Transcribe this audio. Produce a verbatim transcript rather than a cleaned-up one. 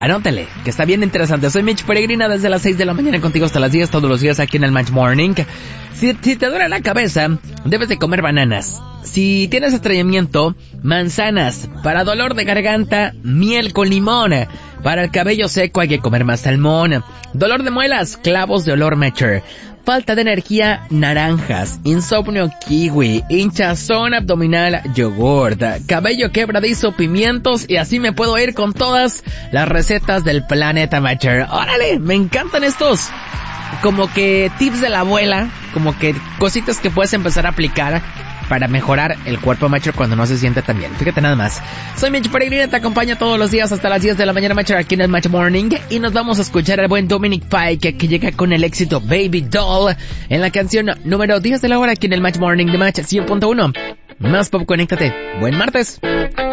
Anótale, que está bien interesante. Soy Mitch Peregrina desde las seis de la mañana contigo hasta las diez todos los días aquí en el Match Morning. Si, si te duele la cabeza, debes de comer bananas. Si tienes estreñimiento, manzanas. Para dolor de garganta, miel con limón. Para el cabello seco hay que comer más salmón. Dolor de muelas, clavos de olor Matcher. Falta de energía, naranjas. Insomnio, kiwi. Hinchazón abdominal, yogurt. Cabello quebradizo, pimientos. Y así me puedo ir con todas las recetas del planeta Matcher. ¡Órale! Me encantan estos como que tips de la abuela, como que cositas que puedes empezar a aplicar para mejorar el cuerpo Matcher cuando no se siente tan bien. Fíjate nada más. Soy Mitch Peregrina, te acompaño todos los días hasta las diez de la mañana Matcher aquí en el Match Morning. Y nos vamos a escuchar al buen Dominic Fike, que llega con el éxito Baby Doll en la canción número diez de la hora aquí en el Match Morning de Match cien punto uno. Más pop, conéctate. Buen martes.